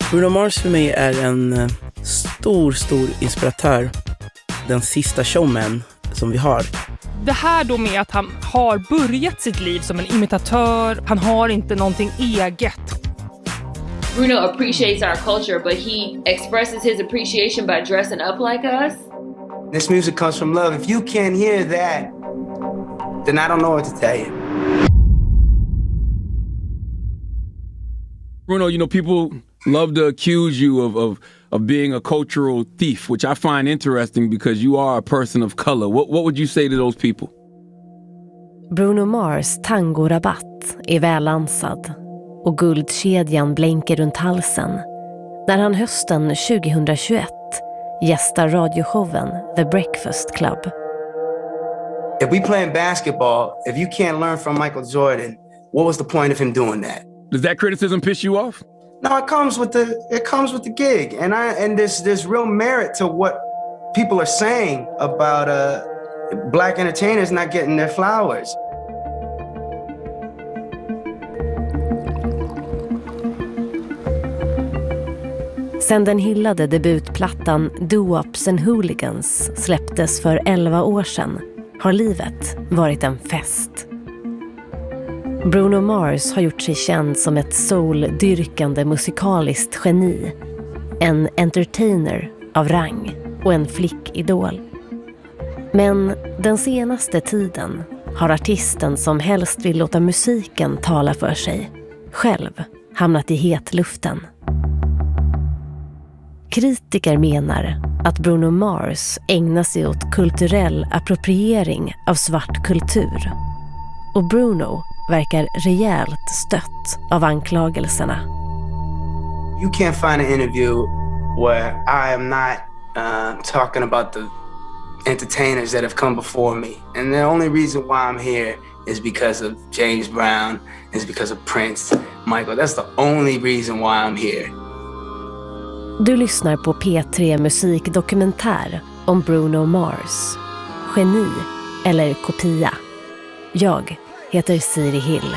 Bruno Mars för mig är en stor inspiratör. Den sista showman som vi har. Det här då med att han har börjat sitt liv som en imitatör. Han har inte någonting eget. Bruno appreciates our culture, but he expresses his appreciation by dressing up like us. This music comes from love. If you can't hear that, then I don't know what to tell you. Bruno, you know, people love to accuse you of being a cultural thief, which I find interesting because you are a person of color. What would you say to those people? Bruno Mars tangorabatt är välansad och guldkedjan blänker runt halsen när han hösten 2021 gästar radioshowen The Breakfast Club. If we playing basketball, if you can't learn from Michael Jordan, what was the point of him doing that? Does that criticism piss you off? No, it comes with the gig, and there's real merit to what people are saying about black entertainers not getting their flowers. Sen den hyllade debutplattan Doo-Wops and Hooligans släpptes för 11 år sedan har livet varit en fest. Bruno Mars har gjort sig känd som ett soul-dyrkande musikaliskt geni, en entertainer av rang och en flickidol. Men den senaste tiden har artisten som helst vill låta musiken tala för sig själv hamnat i hetluften. Kritiker menar att Bruno Mars ägnar sig åt kulturell appropriering av svart kultur. Och Bruno verkar rejält stött av anklagelserna. You can't find an interview where I am not talking about the entertainers that have come before me. And the only reason why I'm here is because of James Brown, is because of Prince, Michael. That's the only reason why I'm here. Du lyssnar på P3 musikdokumentär om Bruno Mars. Geni eller kopia. Jag heter Siri Hill.